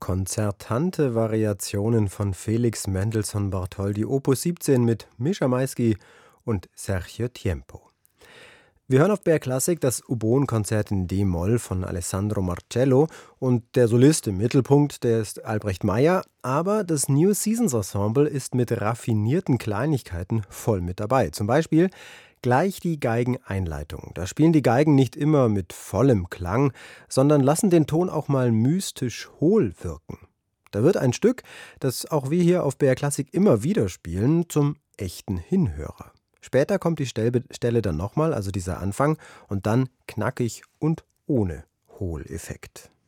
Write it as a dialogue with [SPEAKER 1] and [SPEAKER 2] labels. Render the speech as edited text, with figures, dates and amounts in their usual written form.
[SPEAKER 1] Konzertante Variationen von Felix Mendelssohn Bartholdy, Opus 17 mit Mischa Maisky und Sergio Tiempo. Wir hören auf BR Classic das Oboenkonzert in D-Moll von Alessandro Marcello und der Solist im Mittelpunkt, der ist Albrecht Meyer, aber das New Seasons Ensemble ist mit raffinierten Kleinigkeiten voll mit dabei. Zum Beispiel gleich die Geigeneinleitung. Da spielen die Geigen nicht immer mit vollem Klang, sondern lassen den Ton auch mal mystisch hohl wirken. Da wird ein Stück, das auch wir hier auf BR Classic immer wieder spielen, zum echten Hinhörer. Später kommt die Stelle dann nochmal, also dieser Anfang, und dann knackig und ohne Hohleffekt.